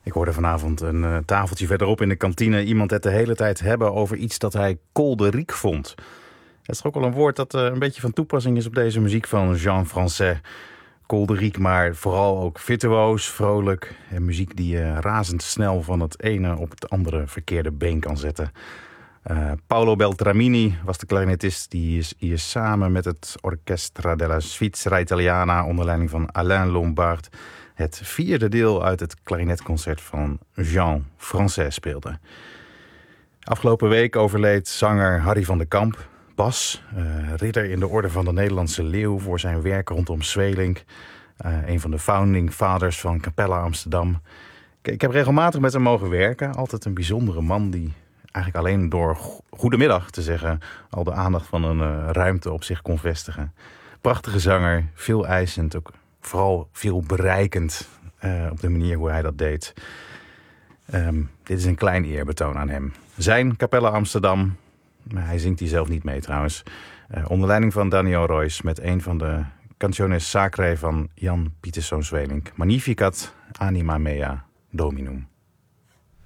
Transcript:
Ik hoorde vanavond een tafeltje verderop in de kantine iemand het de hele tijd hebben over iets dat hij kolderiek vond. Het is ook wel een woord dat een beetje van toepassing is op deze muziek van Jean Français. Kolderiek, maar vooral ook virtuoos, vrolijk. En muziek die je razendsnel van het ene op het andere verkeerde been kan zetten. Paolo Beltramini was de clarinetist. Die is hier samen met het Orchestra della Svizzera Italiana onder leiding van Alain Lombard het vierde deel uit het klarinetconcert van Jean Français speelde. Afgelopen week overleed zanger Harry van den Kamp, bas, ridder in de orde van de Nederlandse Leeuw voor zijn werk rondom Sweelinck. Een van de founding fathers van Capella Amsterdam. Ik heb regelmatig met hem mogen werken. Altijd een bijzondere man die eigenlijk alleen door goedemiddag te zeggen al de aandacht van een ruimte op zich kon vestigen. Prachtige zanger, veel eisend, ook vooral veel bereikend op de manier hoe hij dat deed. Dit is een klein eerbetoon aan hem. Zijn Capella Amsterdam, hij zingt die zelf niet mee trouwens, onder leiding van Daniel Royce met een van de canciones sacrae van Jan Pieterszoon Sweelinck. Magnificat anima mea dominum.